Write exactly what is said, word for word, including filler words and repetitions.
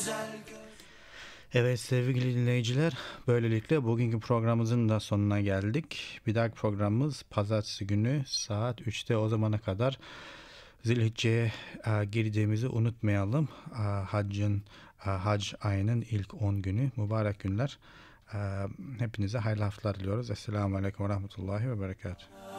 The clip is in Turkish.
Evet sevgili dinleyiciler, böylelikle bugünkü programımızın da sonuna geldik. Bir dahaki programımız pazartesi günü saat üçte, o zamana kadar Zilhicce'ye e, girdiğimizi unutmayalım. E, Haccın, e, hac ayının ilk on günü, mübarek günler. E, hepinize hayırlı haftalar diliyoruz. Esselamu Aleyküm ve Rahmetullahi ve Berekatuhu.